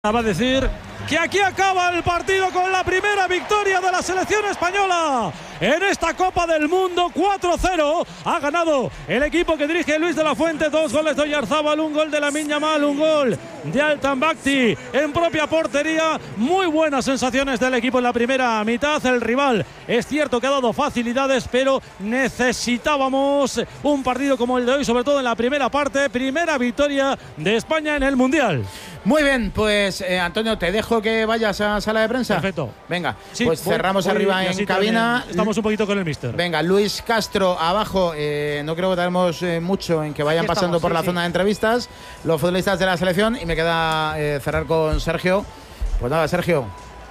Va a decir que aquí acaba el partido con la primera victoria de la selección española en esta Copa del Mundo. 4-0 ha ganado el equipo que dirige Luis de la Fuente. 2 goles de Oyarzábal, un gol de Lamine Yamal, un gol de Altan Bakhti en propia portería. Muy buenas sensaciones del equipo en la primera mitad. El rival es cierto que ha dado facilidades, pero necesitábamos un partido como el de hoy, sobre todo en la primera parte. Primera victoria de España en el Mundial. Muy bien, pues Antonio, te dejo que vayas a sala de prensa. Perfecto. Venga, sí, pues cerramos arriba en cabina. Estamos un poquito con el míster. Venga, Luis Castro abajo. No creo que tardemos mucho en que vayan pasando por la zona de entrevistas los futbolistas de la selección. Y me queda cerrar con Sergio. Pues nada, Sergio.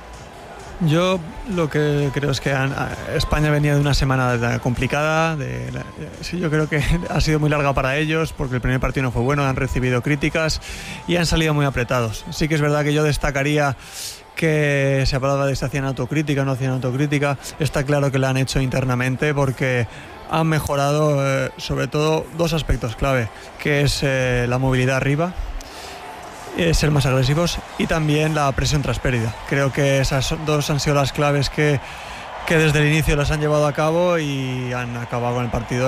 Yo lo que creo es que España venía de una semana complicada. Yo creo que ha sido muy larga para ellos porque el primer partido no fue bueno, han recibido críticas y han salido muy apretados. Sí que es verdad que yo destacaría que se hablaba de si hacían autocrítica o no hacían autocrítica. Está claro que la han hecho internamente porque han mejorado sobre todo dos aspectos clave, que es la movilidad arriba, ser más agresivos, y también la presión tras pérdida. Creo que esas dos han sido las claves que desde el inicio las han llevado a cabo y han acabado con el partido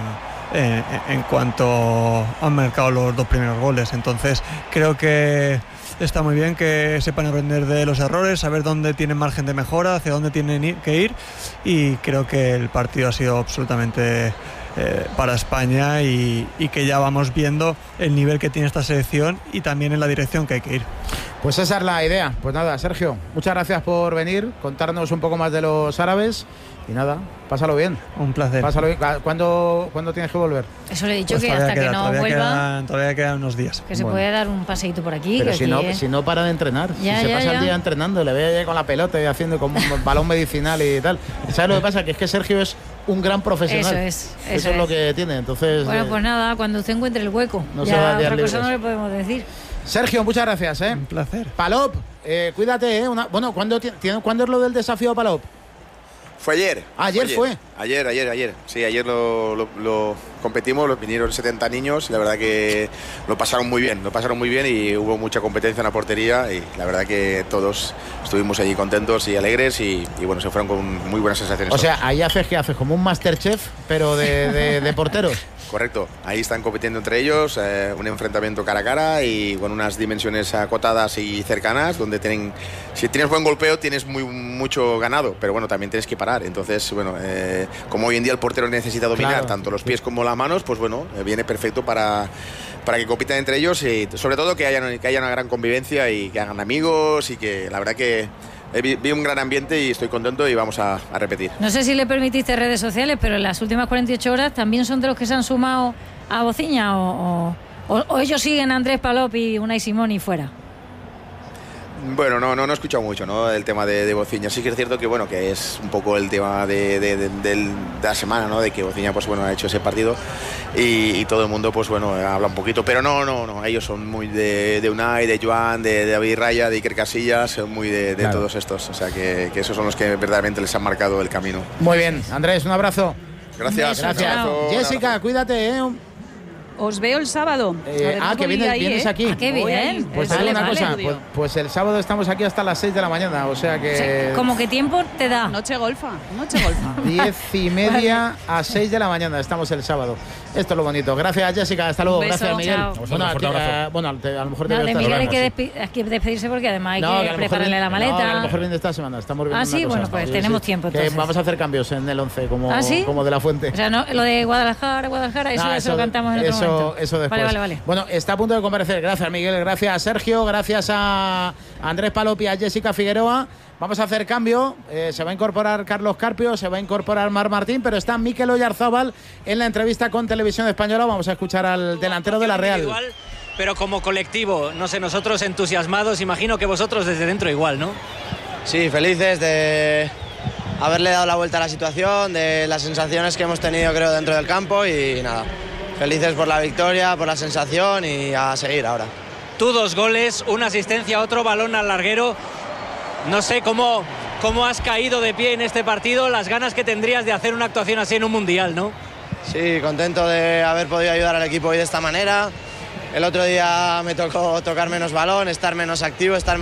en cuanto han marcado los dos primeros goles. Entonces creo que está muy bien que sepan aprender de los errores, saber dónde tienen margen de mejora, hacia dónde tienen que ir, y creo que el partido ha sido absolutamente para España y que ya vamos viendo el nivel que tiene esta selección y también en la dirección que hay que ir. Pues esa es la idea. Pues nada, Sergio, muchas gracias por venir, contarnos un poco más de los árabes y nada, pásalo bien. Un placer. Pásalo bien. ¿Cuándo tienes que volver? Eso le he dicho, pues que hasta que no vuelva todavía quedan unos días. Que se puede dar un paseíto por aquí. Pero que si no para de entrenar, ya, si se ya, pasa ya. el día entrenando, le veo ya con la pelota y haciendo como un balón medicinal y tal. ¿Sabes lo que pasa? Que es que Sergio es un gran profesional. Eso es lo que tiene. Entonces, bueno, pues nada, cuando usted encuentre el hueco. No se va a otra cosa no le podemos decir. Sergio, muchas gracias. Un placer. Palop, cuídate. ¿Cuándo es lo del desafío Palop? Fue ayer. ¿Ayer fue? Ayer. Sí, ayer lo competimos, vinieron 70 niños y la verdad que lo pasaron muy bien y hubo mucha competencia en la portería y la verdad que todos estuvimos allí contentos y alegres y bueno, se fueron con muy buenas sensaciones. O sea, ahí haces como un Masterchef, pero de porteros. Correcto, ahí están compitiendo entre ellos, un enfrentamiento cara a cara y con unas dimensiones acotadas y cercanas, donde si tienes buen golpeo tienes mucho ganado, pero bueno, también tienes que parar. Entonces, bueno, como hoy en día el portero necesita dominar tanto los pies como las manos, pues bueno, viene perfecto para que compitan entre ellos y sobre todo que haya una gran convivencia y que hagan amigos y que la verdad que vi un gran ambiente y estoy contento y vamos a repetir. No sé si le permitiste redes sociales, pero en las últimas 48 horas también son de los que se han sumado a Bociña o ellos siguen a Andrés Palop y Unai Simón y fuera. Bueno, no he escuchado mucho, ¿no? El tema de Bociña. Sí que es cierto que bueno, que es un poco el tema de la semana, ¿no? De que Bociña pues bueno ha hecho ese partido y todo el mundo pues bueno habla un poquito, pero no, ellos son muy de Unai, de Joan, de David Raya, de Iker Casillas, son muy de claro. Todos estos, o sea que esos son los que verdaderamente les han marcado el camino. Muy bien, Andrés, un abrazo. Gracias. Jessica, cuídate, Os veo el sábado. Que vienes aquí. Qué bien. Pues vale, una cosa, pues el sábado estamos aquí hasta las 6 de la mañana, o sea que... Sí, ¿cómo qué tiempo te da? Noche golfa. 10:30 a 6 de la mañana estamos el sábado. Esto es lo bonito. Gracias, Jessica. Hasta luego. Beso, gracias, Miguel. Bueno, a lo mejor te de Miguel hay que despedirse porque además hay que prepararle la maleta. A lo mejor viene esta semana. Estamos viendo sí, bueno, pues tenemos tiempo entonces. Vamos a hacer cambios en el 11 como de la Fuente. O sea, no, lo de Guadalajara, eso lo cantamos en otro momento. Eso después. Vale. Bueno, está a punto de comparecer. Gracias, Miguel. Gracias, Sergio. Gracias a Andrés Palop y a Jessica Figueroa. Vamos a hacer cambio. Se va a incorporar Carlos Carpio, se va a incorporar Marc Martín, pero está Mikel Oyarzábal en la entrevista con Televisión Española. Vamos a escuchar al delantero de la Real. Pero como colectivo, no sé, nosotros entusiasmados, imagino que vosotros desde dentro igual, ¿no? Sí, felices de haberle dado la vuelta a la situación, de las sensaciones que hemos tenido creo dentro del campo y nada, felices por la victoria, por la sensación y a seguir ahora. Tú 2 goles, una asistencia, otro balón al larguero. No sé cómo has caído de pie en este partido, las ganas que tendrías de hacer una actuación así en un mundial, ¿no? Sí, contento de haber podido ayudar al equipo hoy de esta manera El otro día me tocó tocar menos balón, estar menos activo, estar